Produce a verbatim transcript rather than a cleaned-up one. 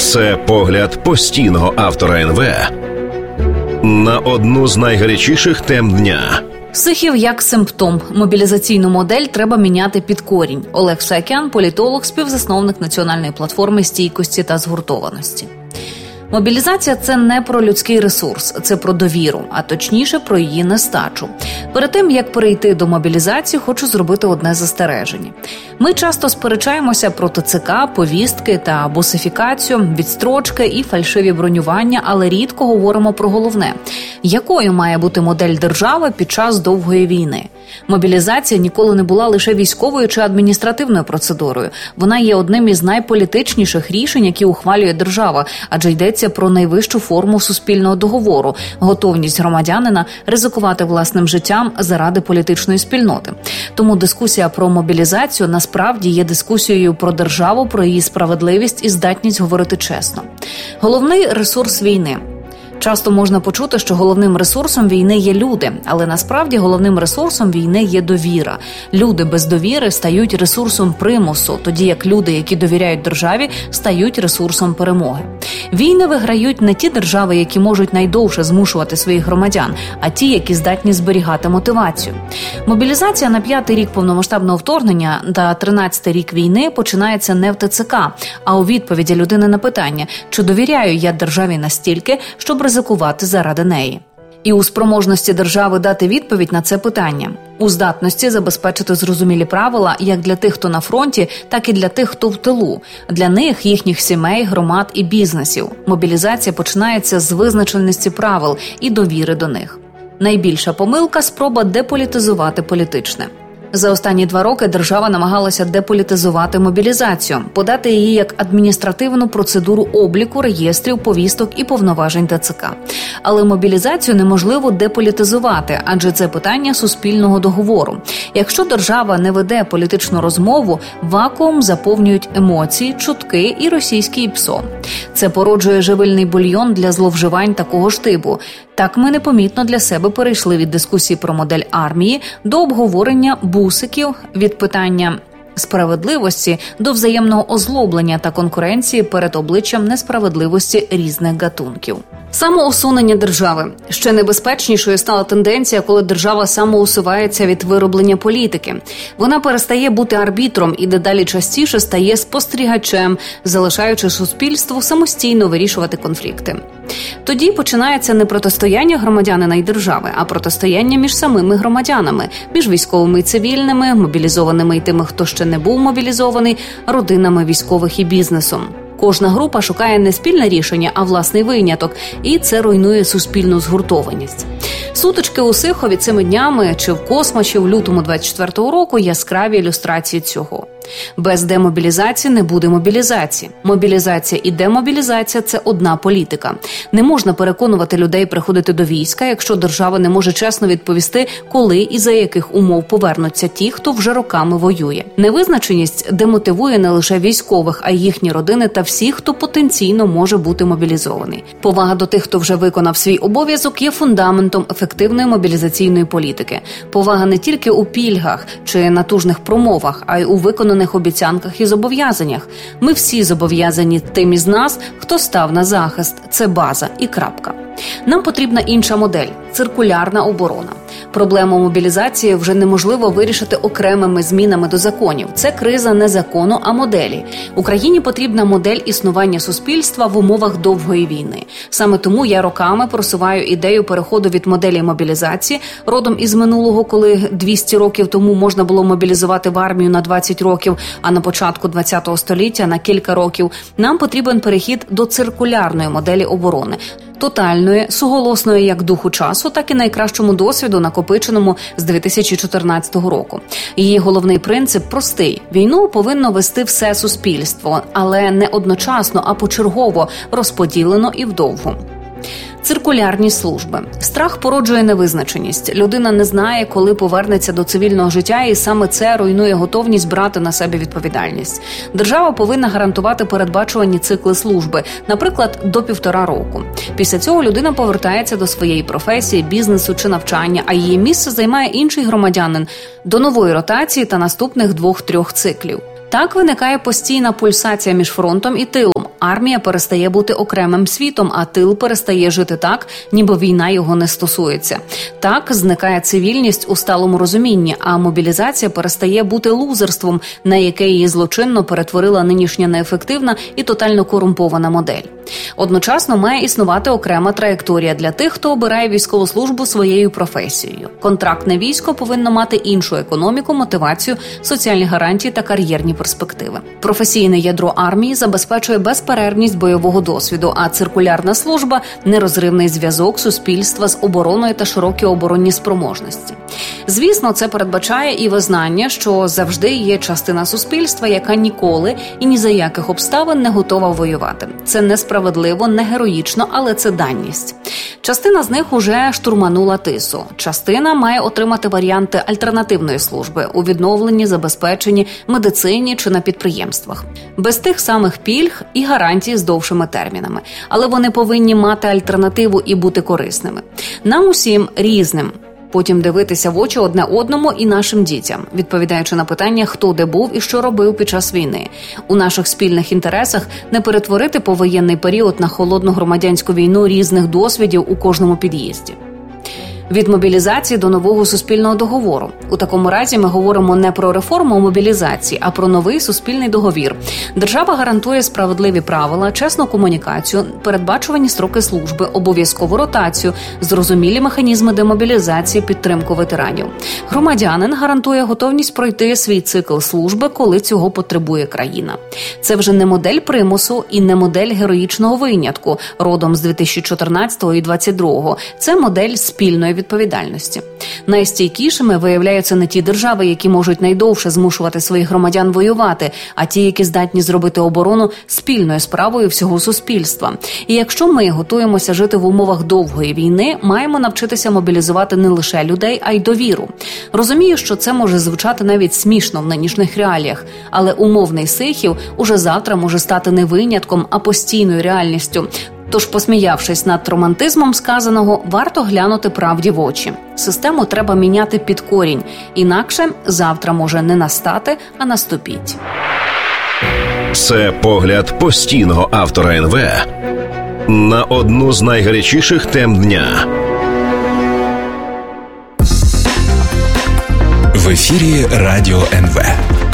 Це погляд постійного автора ен ве на одну з найгарячіших тем дня. Сихів як симптом. Мобілізаційну модель треба міняти під корінь. Олег Саакян, політолог, співзасновник національної платформи стійкості та згуртованості. Мобілізація – це не про людський ресурс, це про довіру, а точніше про її нестачу. Перед тим, як перейти до мобілізації, хочу зробити одне застереження. Ми часто сперечаємося про те це ка, повістки та бусифікацію, відстрочки і фальшиві бронювання, але рідко говоримо про головне. Якою має бути модель держави під час довгої війни? Мобілізація ніколи не була лише військовою чи адміністративною процедурою. Вона є одним із найполітичніших рішень, які ухвалює держава, адже йдеться про найвищу форму суспільного договору – готовність громадянина ризикувати власним життям заради політичної спільноти. Тому дискусія про мобілізацію насправді є дискусією про державу, про її справедливість і здатність говорити чесно. Головний ресурс війни. Часто можна почути, що головним ресурсом війни є люди, але насправді головним ресурсом війни є довіра. Люди без довіри стають ресурсом примусу, тоді як люди, які довіряють державі, стають ресурсом перемоги. Війни виграють не ті держави, які можуть найдовше змушувати своїх громадян, а ті, які здатні зберігати мотивацію. Мобілізація на п'ятий рік повномасштабного вторгнення та тринадцятий рік війни починається не в те це ка, а у відповіді людини на питання, чи довіряю я державі настільки, щоб ризикувати заради неї. І у спроможності держави дати відповідь на це питання. У здатності забезпечити зрозумілі правила як для тих, хто на фронті, так і для тих, хто в тилу. Для них, їхніх сімей, громад і бізнесів. Мобілізація починається з визначеності правил і довіри до них. Найбільша помилка – спроба деполітизувати політичне. За останні два роки держава намагалася деполітизувати мобілізацію, подати її як адміністративну процедуру обліку, реєстрів, повісток і повноважень те це ка. Але мобілізацію неможливо деполітизувати, адже це питання суспільного договору. Якщо держава не веде політичну розмову, вакуум заповнюють емоції, чутки і російський ПСО. Це породжує живильний бульйон для зловживань такого ж типу. Так ми непомітно для себе перейшли від дискусії про модель армії до обговорення бусиків, від питання справедливості до взаємного озлоблення та конкуренції перед обличчям несправедливості різних гатунків. Самоусунення держави. Ще небезпечнішою стала тенденція, коли держава самоусувається від вироблення політики. Вона перестає бути арбітром і дедалі частіше стає спостерігачем, залишаючи суспільству самостійно вирішувати конфлікти. Тоді починається не протистояння громадянина і держави, а протистояння між самими громадянами, між військовими і цивільними, мобілізованими і тими, хто ще не був мобілізований, родинами військових і бізнесом. Кожна група шукає не спільне рішення, а власний виняток, і це руйнує суспільну згуртованість. Сутички у Сихові цими днями чи в Космачі в лютому двадцять четвертого року яскраві ілюстрації цього. Без демобілізації не буде мобілізації. Мобілізація і демобілізація – це одна політика. Не можна переконувати людей приходити до війська, якщо держава не може чесно відповісти, коли і за яких умов повернуться ті, хто вже роками воює. Невизначеність демотивує не лише військових, а й їхні родини та всіх, хто потенційно може бути мобілізований. Повага до тих, хто вже виконав свій обов'язок, є фундаментом ефективної мобілізаційної політики. Повага не тільки у пільгах чи натужних промовах, а й у виконаних обіцянках і зобов'язаннях. Ми всі зобов'язані тим із нас, хто став на захист. Це база і крапка. Нам потрібна інша модель – циркулярна оборона. Проблему мобілізації вже неможливо вирішити окремими змінами до законів. Це криза не закону, а моделі. Україні потрібна модель існування суспільства в умовах довгої війни. Саме тому я роками просуваю ідею переходу від моделі мобілізації, родом із минулого, коли двісті років тому можна було мобілізувати в армію на двадцять років, а на початку ХХ століття на кілька років. Нам потрібен перехід до циркулярної моделі оборони. Тотальної, суголосної як духу часу, так і найкращому досвіду, накопиченому з дві тисячі чотирнадцятого року. Її головний принцип простий. Війну повинно вести все суспільство, але не одночасно, а почергово, розподілено і вдовго. Циркулярні служби. Страх породжує невизначеність. Людина не знає, коли повернеться до цивільного життя, і саме це руйнує готовність брати на себе відповідальність. Держава повинна гарантувати передбачувані цикли служби, наприклад, до півтора року. Після цього людина повертається до своєї професії, бізнесу чи навчання, а її місце займає інший громадянин до нової ротації та наступних двох-трьох циклів. Так виникає постійна пульсація між фронтом і тилом, Армія перестає бути окремим світом, а тил перестає жити так, ніби війна його не стосується. Так зникає цивільність у сталому розумінні, а мобілізація перестає бути лузерством, на яке її злочинно перетворила нинішня неефективна і тотально корумпована модель. Одночасно має існувати окрема траєкторія для тих, хто обирає військову службу своєю професією. Контрактне військо повинно мати іншу економіку, мотивацію, соціальні гарантії та кар'єрні перспективи. Професійне ядро армії забезпечує безперервність бойового досвіду, а циркулярна служба – нерозривний зв'язок суспільства з обороною та широкі оборонні спроможності. Звісно, це передбачає і визнання, що завжди є частина суспільства, яка ніколи і ні за яких обставин не готова воювати. Це несправедливо, не героїчно, але це даність. Частина з них уже штурманула тису. Частина має отримати варіанти альтернативної служби у відновленні, забезпеченні, медицині чи на підприємствах. Без тих самих пільг і гарантій з довшими термінами. Але вони повинні мати альтернативу і бути корисними. Нам усім різним. Потім дивитися в очі одне одному і нашим дітям, відповідаючи на питання, хто де був і що робив під час війни. У наших спільних інтересах не перетворити повоєнний період на холодну громадянську війну різних досвідів у кожному під'їзді. Від мобілізації до нового суспільного договору. У такому разі ми говоримо не про реформу мобілізації, а про новий суспільний договір. Держава гарантує справедливі правила, чесну комунікацію, передбачувані строки служби, обов'язкову ротацію, зрозумілі механізми демобілізації, підтримку ветеранів. Громадянин гарантує готовність пройти свій цикл служби, коли цього потребує країна. Це вже не модель примусу і не модель героїчного винятку, родом з дві тисячі чотирнадцятого і двадцять другого. Це модель спільної відповідальності. Найстійкішими виявляються не ті держави, які можуть найдовше змушувати своїх громадян воювати, а ті, які здатні зробити оборону спільною справою всього суспільства. І якщо ми готуємося жити в умовах довгої війни, маємо навчитися мобілізувати не лише людей, а й довіру. Розумію, що це може звучати навіть смішно в нинішніх реаліях, але умовний Сихів уже завтра може стати не винятком, а постійною реальністю. Тож, посміявшись над романтизмом сказаного, варто глянути правді в очі. Систему треба міняти під корінь, інакше завтра може не настати, а наступіть. Це погляд постійного автора ен ве на одну з найгарячіших тем дня. В ефірі Радіо ен ве.